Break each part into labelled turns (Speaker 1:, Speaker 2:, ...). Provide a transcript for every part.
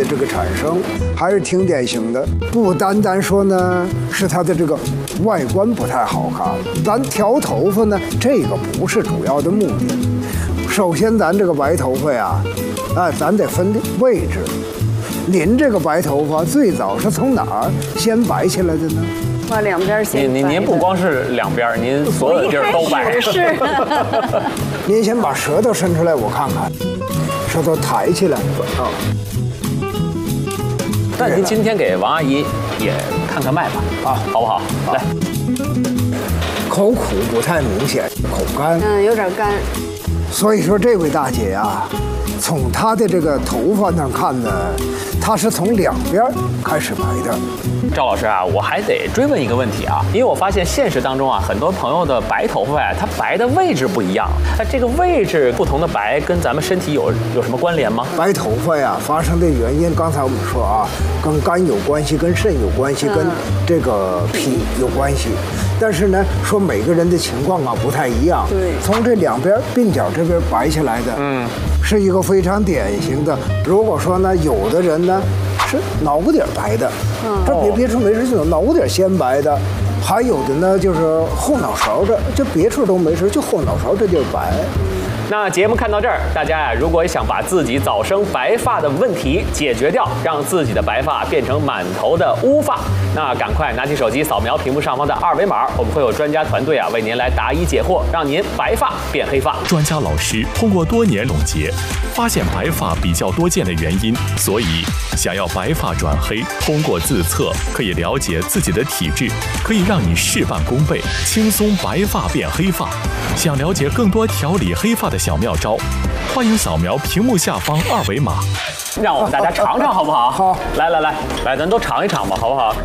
Speaker 1: 的这个产生，还是挺典型的。不单单说呢是它的这个外观不太好看，咱调头发呢，这个不是主要的目的。首先，咱这个白头发呀，咱得分位置。您这个白头发最早是从哪儿先白起来的呢？
Speaker 2: 把两边先白。
Speaker 3: 您不光是两边，您所有地儿都白。
Speaker 2: 是。
Speaker 1: 您先把舌头伸出来，我看看，舌头抬起来啊。
Speaker 3: 那您今天给王阿姨也看看脉吧，好不好？来，
Speaker 1: 口苦不太明显，口干，
Speaker 2: 有点干。
Speaker 1: 所以说这位大姐呀，从她的这个头发上看呢，她是从两边开始白的。
Speaker 3: 赵老师啊，我还得追问一个问题啊，因为我发现现实当中啊，很多朋友的白头发呀，它白的位置不一样。这个位置不同的白跟咱们身体有什么关联吗？
Speaker 1: 白头发呀发生的原因，刚才我们说啊，跟肝有关系，跟肾有关系，跟这个脾有关系。但是呢，说每个人的情况啊不太一样。
Speaker 2: 对，从
Speaker 1: 这两边鬓角这边白下来的，是一个非常典型的。如果说呢，有的人呢是脑瓜底白的，这别处没事就脑瓜底先白的，还有的呢就是后脑勺这，就别处都没事，就后脑勺这地儿白。
Speaker 3: 那节目看到这儿，大家呀，如果想把自己早生白发的问题解决掉，让自己的白发变成满头的乌发，那赶快拿起手机扫描屏幕上方的二维码，我们会有专家团队啊为您来答疑解惑，让您白发变黑发。
Speaker 4: 专家老师通过多年总结，发现白发比较多见的原因，所以想要白发转黑，通过自测可以了解自己的体质，可以让你事半功倍，轻松白发变黑发。想了解更多调理黑发的小妙招，欢迎扫描屏幕下方二维码，
Speaker 3: 让我们大家尝尝好不好？
Speaker 1: 好，
Speaker 3: 来，咱都尝一尝吧，好不好？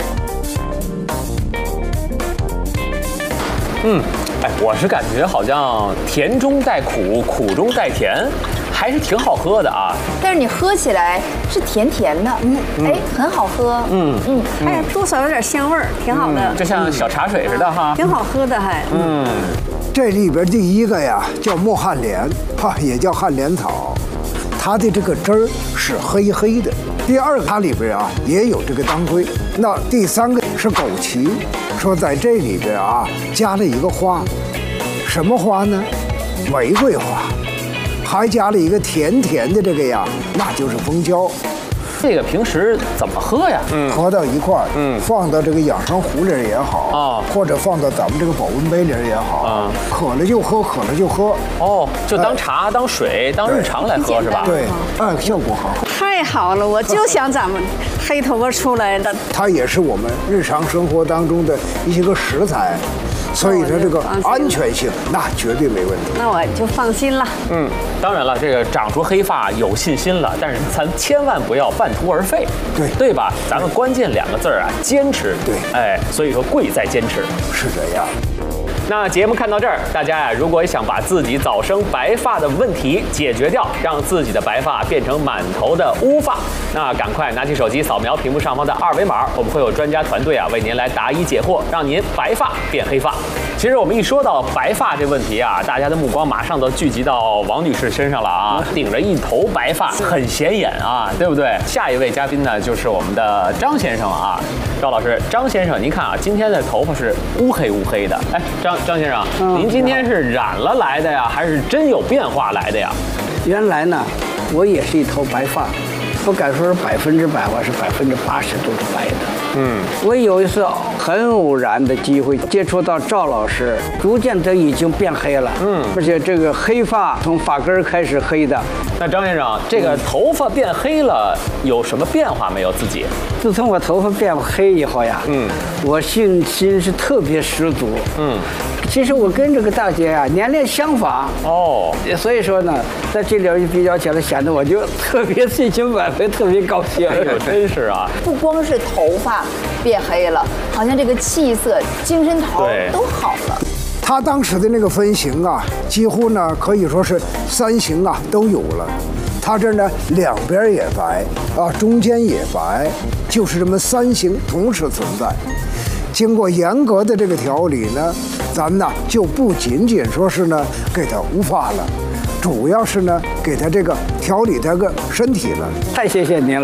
Speaker 3: 我是感觉好像甜中带苦，苦中带甜，还是挺好喝的啊。
Speaker 5: 但是你喝起来是甜甜的，很好喝，
Speaker 2: 还多少有点香味儿，挺好的，
Speaker 3: 就像小茶水似的哈，
Speaker 2: 挺好喝的还。
Speaker 1: 这里边第一个呀叫墨旱莲，也叫旱莲草，它的这个汁儿是黑黑的。第二个它里边啊也有这个当归。那第三个是枸杞，说在这里边啊加了一个花，什么花呢？玫瑰花，还加了一个甜甜的这个呀，那就是蜂胶。
Speaker 3: 这个平时怎么喝呀？
Speaker 1: 合到一块儿，放到这个养生壶里也好，或者放到咱们这个保温杯里也好，渴了就喝，渴了就喝。
Speaker 3: 就当茶、当水、当日常来喝是吧？
Speaker 1: 对，效果很好。
Speaker 2: 太好了，我就想咱们黑头发出来的。
Speaker 1: 它也是我们日常生活当中的一些个食材。所以说这个安全性那绝对没问题。
Speaker 2: 那我就放心了。
Speaker 3: 当然了，这个长出黑发有信心了，但是咱千万不要半途而废，对吧？咱们关键两个字啊，坚持。
Speaker 1: 对，
Speaker 3: 所以说贵在坚持。
Speaker 1: 是这样。
Speaker 3: 那节目看到这儿，大家呀，如果想把自己早生白发的问题解决掉，让自己的白发变成满头的乌发，那赶快拿起手机扫描屏幕上方的二维码，我们会有专家团队啊为您来答疑解惑，让您白发变黑发。其实我们一说到白发这问题啊，大家的目光马上都聚集到王女士身上了啊，顶着一头白发，很显眼啊，对不对？下一位嘉宾呢，就是我们的张先生啊，赵老师，张先生，您看啊，今天的头发是乌黑乌黑的，张先生，您今天是染了来的呀，还是真有变化来的呀？
Speaker 6: 原来呢，我也是一头白发，不敢说是100%，我是80%都是白的。我有一次很偶然的机会接触到赵老师，逐渐的已经变黑了。而且这个黑发从发根开始黑的。
Speaker 3: 那张先生，这个头发变黑了，有什么变化没有？自己？
Speaker 6: 自从我头发变黑以后呀，我信心是特别十足。其实我跟这个大姐啊年龄相仿所以说呢，在这里一比较起来，显得我就特别信心满分，特别高兴。
Speaker 3: 真是啊！
Speaker 5: 不光是头发变黑了，好像这个气色、精神头都好了。
Speaker 1: 他当时的那个分型啊，几乎呢可以说是3型啊都有了。他这呢两边也白啊，中间也白，就是这么3型同时存在。经过严格的这个调理呢，咱呢就不仅仅说是呢给他乌发了，主要是呢给他这个调理他个身体了。
Speaker 6: 太谢谢您了。